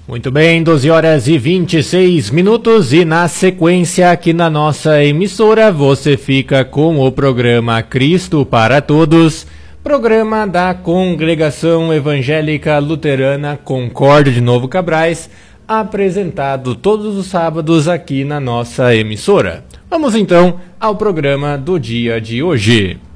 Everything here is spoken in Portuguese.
Muito bem, 12 horas e 26 minutos e na sequência aqui na nossa emissora você fica com o programa Cristo para Todos, programa da Congregação Evangélica Luterana Concórdia de Novo Cabrais, apresentado todos os sábados aqui na nossa emissora. Vamos então ao programa do dia de hoje.